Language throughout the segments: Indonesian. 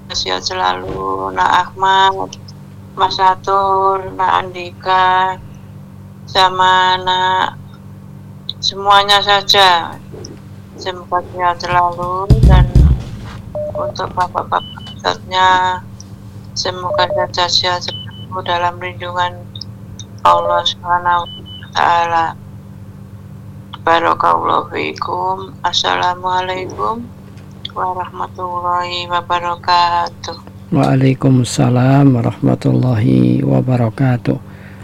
sehat selalu, Nak Ahmad, Mas Atur, Nak Andika, sama Nak semuanya saja. Semoga sehat selalu, dan untuk bapak-bapak ustadznya semoga saja sehat selalu dalam lindungan Allah Subhanahu wa Ta'ala. Barakallahu fiikum. Assalamualaikum warahmatullahi wabarakatuh. Waalaikumsalam warahmatullahi wabarakatuh.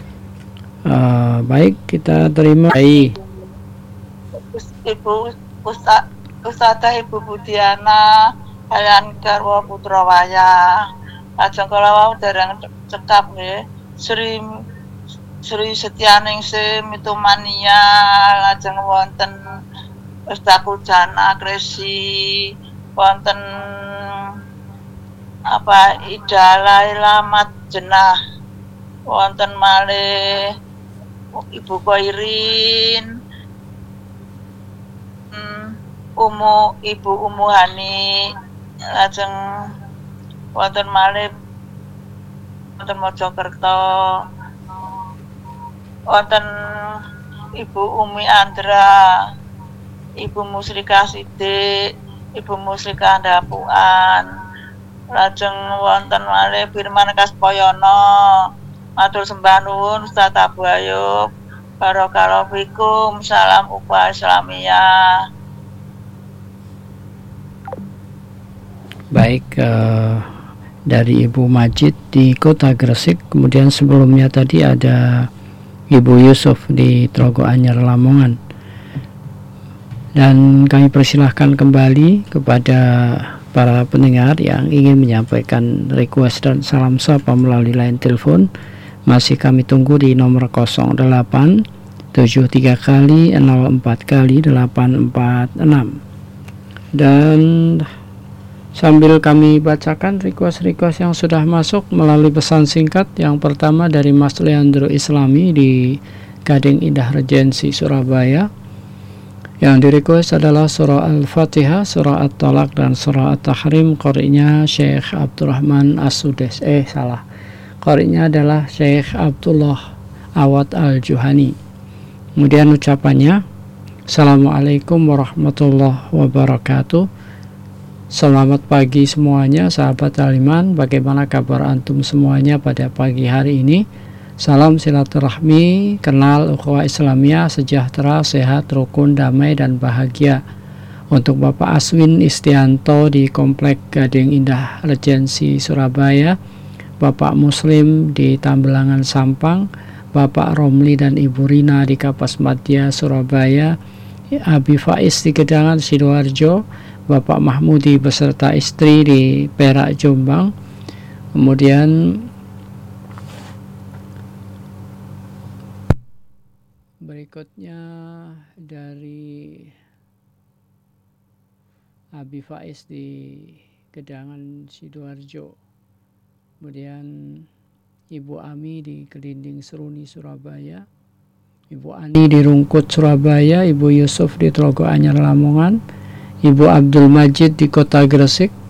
Baik, kita terima. Ibu Ustadzah Ibu Budiana kalian garwa putra wayah lajeng kala wau dereng cekap nggih Sri Setyaningsih Mitumania, lajeng wonten Ustaku Jana Kresi, wonten Ida Laila Jenah, wonten malih Ibu Koirin, Ibu Umu Hani, lajeng wonten malih wonten Mojokerto, wonten Ibu Umi Andra, Ibu Musrika Sidik, Ibu Musrika Dapuan, lajeng wonten malih Firman Kaspoyono. Matur sembah nuwun Ustaz Abu Ayub. Barakallahu fikum. Salam ukhuwah Islamiyah. Baik, dari Ibu Majid di Kota Gresik, kemudian sebelumnya tadi ada Ibu Yusuf di Trogo Anyar Lamongan. Dan kami persilahkan kembali kepada para pendengar yang ingin menyampaikan request dan salam sapa melalui line telepon. Masih kami tunggu di nomor 08 73 kali 04 kali 846. Dan sambil kami bacakan request-request yang sudah masuk melalui pesan singkat. Yang pertama dari Mas Leandro Islami di Gading Indah Regency Surabaya. Yang di-request adalah surah Al-Fatihah, surah At-Talaq, dan surah At-Tahrim. Qari'nya Syekh Abdurrahman As-Sudes. Qari'nya adalah Syekh Abdullah Awad Al-Juhani. Kemudian ucapannya, Assalamualaikum warahmatullahi wabarakatuh. Selamat pagi semuanya, sahabat Al-Iman. Bagaimana kabar antum semuanya pada pagi hari ini? Salam silaturahmi, kenal ukhuwah Islamiyah, sejahtera, sehat, rukun, damai, dan bahagia. Untuk Bapak Aswin Istianto di Komplek Gading Indah Regency Surabaya, Bapak Muslim di Tambelangan Sampang, Bapak Romli dan Ibu Rina di Kapas Madya Surabaya, Abi Faiz di Gedangan Sidoarjo, Bapak Mahmudi beserta istri di Perak Jombang. Kemudian berikutnya dari Abi Faiz di Gedangan Sidoarjo, kemudian Ibu Ami di Kelinding Seruni Surabaya, Ibu Ani di Rungkut Surabaya, Ibu Yusuf di Trogo Anyar Lamongan, Ibu Abdul Majid di Kota Gresik,